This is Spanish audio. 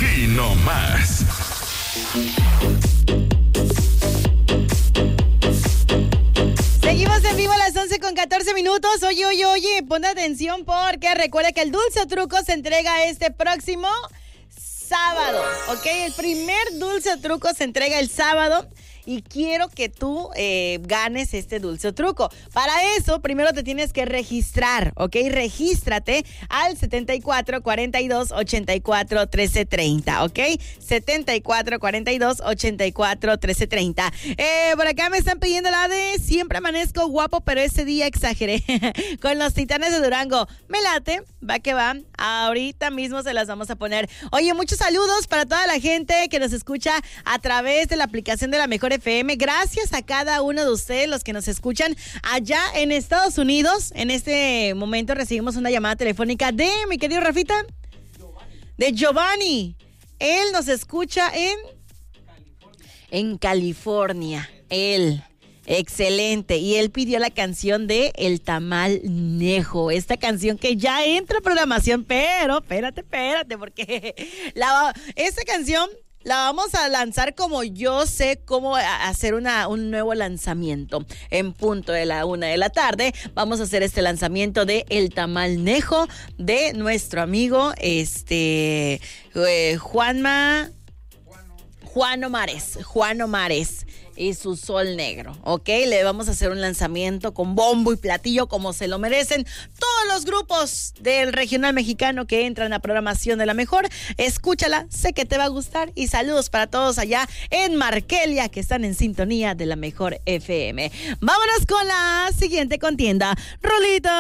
Aquí no más. Seguimos en vivo a las 11:14. Oye, pon atención porque recuerda que el Dulce o Truco se entrega este próximo sábado, ¿ok? El primer Dulce o Truco se entrega el sábado. Y quiero que tú ganes este Dulce o Truco. Para eso, primero te tienes que registrar, ¿ok? Regístrate al 74 42 84 13 30, ¿ok? 74 42 84 13 30. Por acá me están pidiendo la de siempre amanezco guapo, pero ese día exageré. Con los Titanes de Durango. Me late, va que va. Ahorita mismo se las vamos a poner. Oye, muchos saludos para toda la gente que nos escucha a través de la aplicación de La Mejor FM. Gracias a cada uno de ustedes, los que nos escuchan allá en Estados Unidos. En este momento recibimos una llamada telefónica de mi querido Rafita. De Giovanni. Él nos escucha en California. Él. Excelente. Y él pidió la canción de El Tamal Nejo. Esta canción que ya entra a programación, pero espérate, porque esta canción la vamos a lanzar como yo sé cómo hacer un nuevo lanzamiento. En punto de la 1 de la tarde vamos a hacer este lanzamiento de El Tamal Nejo de nuestro amigo Juan Omares y su Sol Negro, ¿ok? Le vamos a hacer un lanzamiento con bombo y platillo como se lo merecen todos los grupos del regional mexicano que entran a programación de La Mejor. Escúchala, sé que te va a gustar y saludos para todos allá en Markelia que están en sintonía de La Mejor FM. Vámonos con la siguiente contienda. Rolita.